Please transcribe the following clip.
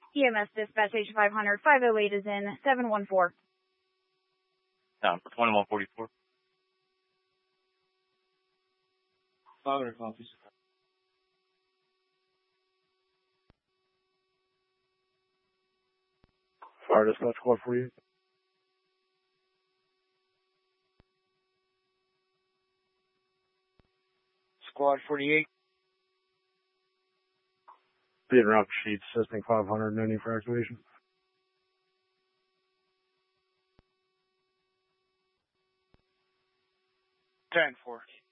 EMS dispatch H500, 508 is in, 714. Down for 2144. 500 copies. Fire dispatch squad 48. Squad 48. Being route sheet, assisting 500 and ending for activation. Ten 4.